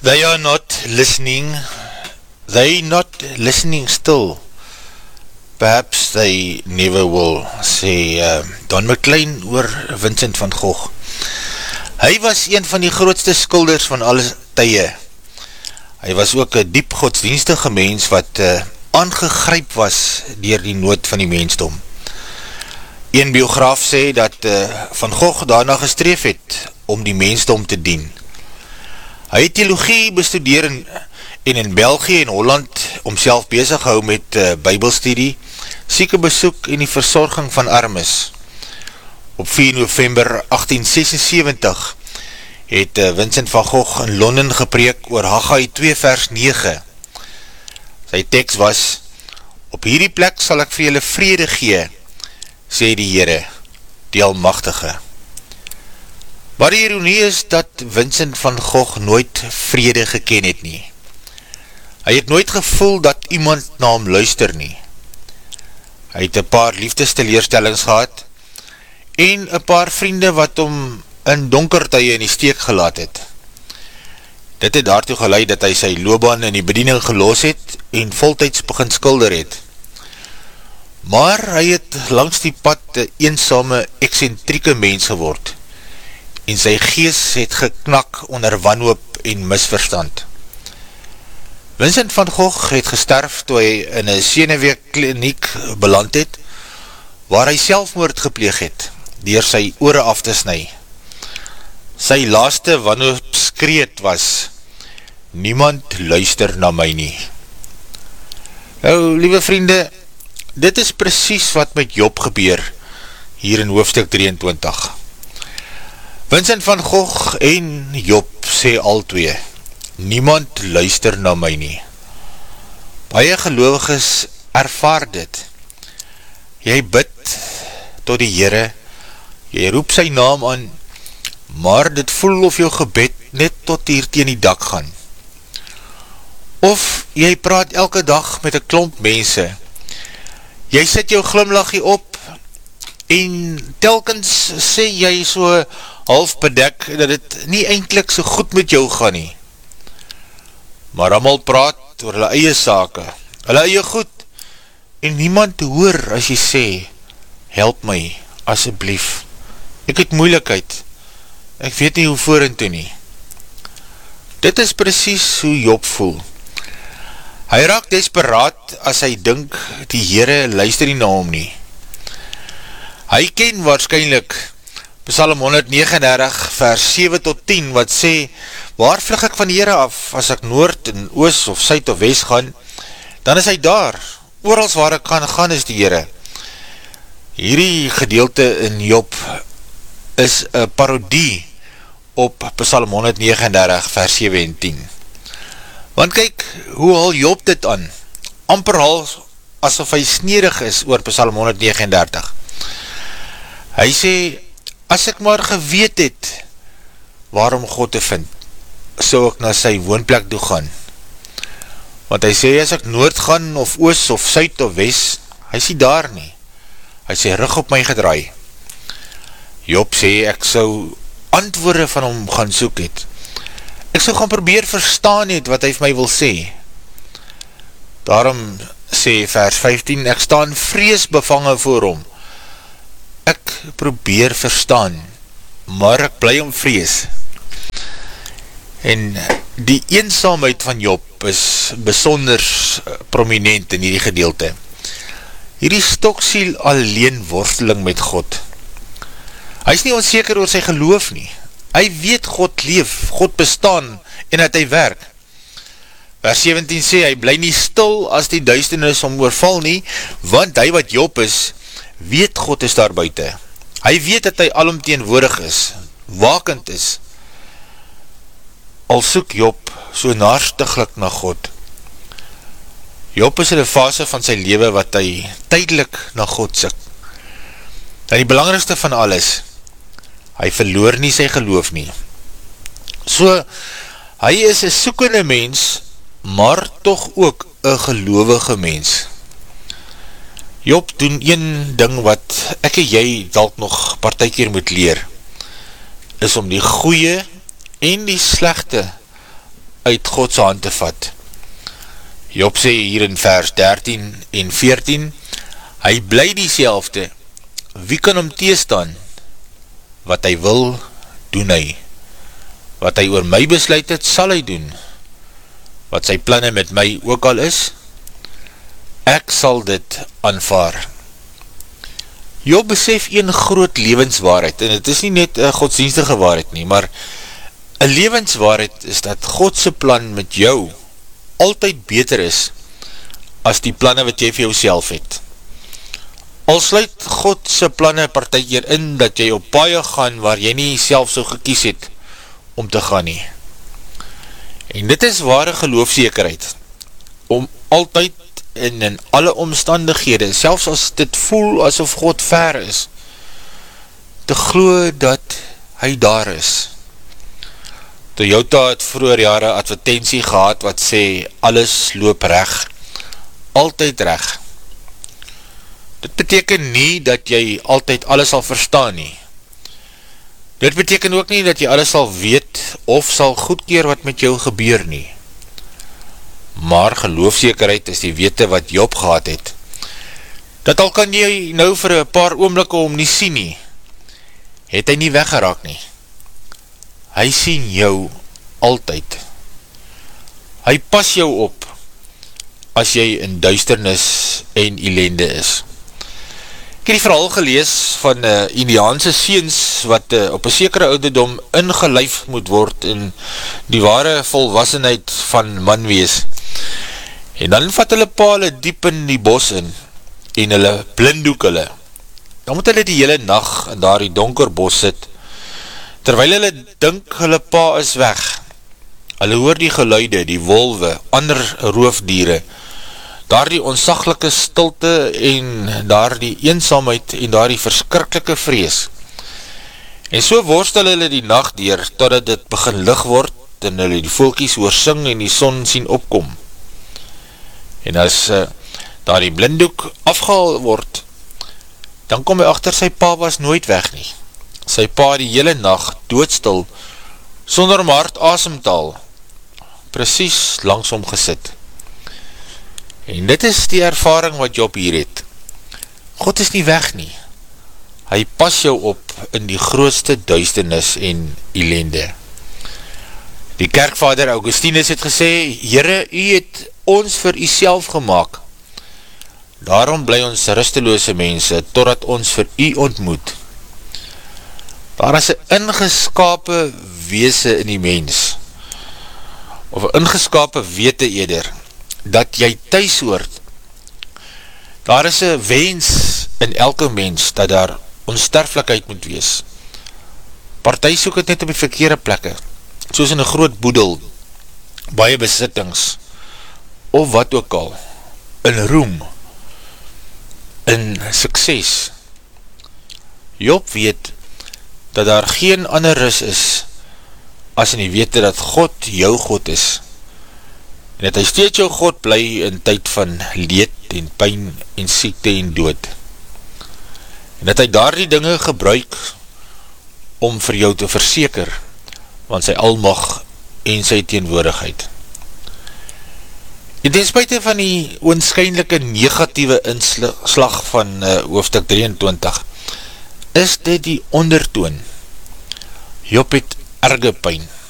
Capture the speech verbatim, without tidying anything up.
They are not listening, they not listening still. Perhaps they never will, sê uh, Don McLean oor Vincent van Gogh. Hy was een van die grootste skilders van alle tye. Hy was ook een diep godsdienstige mens wat uh, aangegryp was deur die nood van die mensdom. Een biograaf sê dat uh, Van Gogh daarna gestreef het om die mensdom te dien. Hy het theologie bestudeer in, en in België en Holland omself bezig hou met uh, bybelstudie, siekenbesoek en die versorging van armes. Op vier November agtien sesensewentig het uh, Vincent van Gogh in Londen gepreek oor Haggai twee vers nege. Sy tekst was: op hierdie plek sal ek vir julle vrede gee, sê die Here, die Almagtige. Maar die ironie is dat Vincent van Gogh nooit vrede geken het nie. Hy het nooit gevoel dat iemand na hom luister nie. Hy het een paar liefdesteleerstellings gehad en een paar vriende wat hom in donker tye in die steek gelaat het. Dit het daartoe geleid dat hy sy loopbaan in die bediening gelos het en voltyds begin skilder het. Maar hy het langs die pad een eensame, excentrieke mens geword en sy gees het geknak onder wanhoop en misverstand. Vincent van Gogh het gesterf toe hy in een senuweekliniek beland het, waar hy selfmoord gepleeg het, deur sy ore af te sny. Sy laaste wanhoopskreet was: niemand luister na my nie. Nou, liewe vriende, dit is precies wat met Job gebeur, hier in hoofstuk drieëntwintig. Vincent van Gogh en Job sê al twee: niemand luister na my nie. Baie gelowiges ervaar dit. Jy bid tot die Here, jy roep sy naam aan, maar dit voel of jou gebed net tot hier teen die dak gaan. Of jy praat elke dag met 'n klomp mense. Jy sit jou glimlachie op en telkens sê jy so half bedek dat dit nie eintlik so goed met jou gaan nie. Maar almal praat oor hulle eie sake, hulle eie goed, en niemand hoor as jy sê: help my, asseblief, ek het moeilikheid, ek weet nie hoe vorentoe nie. Dit is precies hoe Job voel. Hy raak desperaat as hy dink die Here luister nie na hom nie. Hy ken waarskynlik Psalm honderd negenendertig vers sewe tot tien wat sê: waar vlug ek van die Here af, as ek noord en oos of suid of wes gaan, dan is hy daar, orals waar ek kan gaan is die Here. Hierdie gedeelte in Job is een parodie op Psalm honderd negenendertig vers sewe en tien. Want kyk, hoe haal Job dit aan? Amper haal asof hy sneerig is oor Psalm honderd negenendertig. Hy sê: as ek maar geweet het waarom God te vind, sou ek na sy woonplek toe gaan. Want hy sê, as ek noord gaan, of oos, of suid, of wes, hy sê daar nie. Hy sê, rug op my gedraai. Job sê, ek sou antwoorde van hom gaan soek het. Ek sou gaan probeer verstaan het wat hy vir my wil sê. Daarom sê vers vyftien, ek staan vreesbevange voor hom. Ek probeer verstaan, maar ek bly om vrees. En die eensaamheid van Job is besonder prominent in hierdie gedeelte. Hierdie stoksiel alleen worsteling met God. Hy is nie onseker oor sy geloof nie. Hy weet God leef, God bestaan en dat hy werk. Vers sewentien sê, hy bly nie stil as die duisternis hom oorval nie, want hy wat Job is, weet God is daar buite. Hy weet dat hy alomteenwoordig is, wakend is. Al soek Job so naarstiglik na God. Job is in die fase van sy lewe wat hy tydelik na God soek. En die belangrikste van alles, hy verloor nie sy geloof nie. So, hy is een soekende mens, maar toch ook een gelovige mens. Job doen een ding wat ek en jy dalk nog partykeer moet leer, is om die goeie en die slegte uit Godse hand te vat. Job sê hier in vers dertien en veertien, hy bly dieselfde, wie kan hom teestaan? Wat hy wil, doen hy. Wat hy oor my besluit het, sal hy doen. Wat sy planne met my ook al is, ek sal dit aanvaar. Job besef een groot lewenswaarheid, en het is nie net een godsdienstige waarheid nie, maar een lewenswaarheid is dat Godse plan met jou altyd beter is as die planne wat jy vir jouself het. Al sluit Godse planne partykeer in dat jy op paaie gaan waar jy nie self so gekies het om te gaan nie. En dit is ware geloofsekerheid, om altyd en in alle omstandighede, selfs as dit voel asof God ver is, te glo dat hy daar is. Toyota het vroeger jare advertentie gehad wat sê, alles loop reg, altyd reg. Dit beteken nie dat jy altyd alles sal verstaan nie. Dit beteken ook nie dat jy alles sal weet of sal goedkeer wat met jou gebeur nie. Maar geloofsekerheid is die wete wat Job gehad het. Dat al kan jy nou vir een paar oomblikke om nie sien nie, het hy nie weggeraak nie. Hy sien jou altyd. Hy pas jou op as jy in duisternis en ellende is. Ek het die verhaal gelees van uh, Indiaanse seuns wat uh, op 'n sekere ouderdom ingelyf moet word in die ware volwassenheid van man wees. En dan vat hulle paal diep in die bos in en hulle blinddoek hulle. Dan moet hulle die hele nag in daar die donker bos sit, terwyl hulle dink hulle pa is weg. Hulle hoor die geluide, die wolwe, ander roofdiere, daar die onsaglike stilte en daar die eensaamheid en daar die verskriklike vrees. En so worstel hulle die nacht deur, totdat dit begin lig word, en hulle die voeltjies hoor sing en die son sien opkom. En as uh, daar die blinddoek afgehaal word, dan kom hy achter sy pa was nooit weg nie. Sy pa die hele nacht doodstil, sonder om hard asemtaal, precies langs hom gesit. En dit is die ervaring wat Job hier het. God is nie weg nie. Hy pas jou op in die grootste duisternis en ellende. Die kerkvader Augustinus het gesê, Here, u het ons vir u self gemaak. Daarom bly ons rusteloose mense, totdat ons vir u ontmoet. Daar is een ingeskape wese in die mens, of een ingeskape wete eerder, dat jy thuis hoort. Daar is een wens in elke mens, dat daar onsterflikheid moet wees. Party soek het net op die verkeerde plekke, soos in een groot boedel, baie besittings, of wat ook al, in roem, in sukses. Job weet, dat daar geen ander rus is, as in die wete dat God jou God is, en dat hy steeds jou God bly in tyd van leed en pyn en siekte en dood, en dat hy daar die dinge gebruik, om vir jou te verseker, want sy almag en sy teenwoordigheid. En ten spyte van die oënskynlike negatieve inslag van uh, hoofstuk drieëntwintig, is dit die ondertoon. Job het erge pyn,